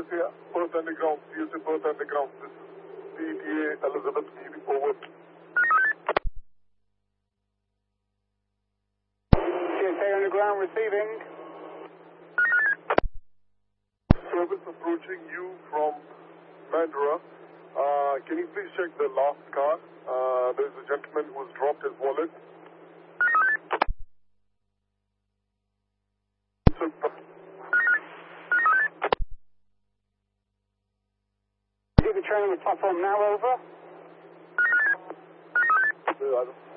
USA Perth Underground, USA Perth Underground. This is CTA Elizabeth Navy, over. USA Underground receiving. Service approaching you from Mandurah. Can you please check the last car? There's a gentleman who's dropped his wallet. Is the train on the platform now, over?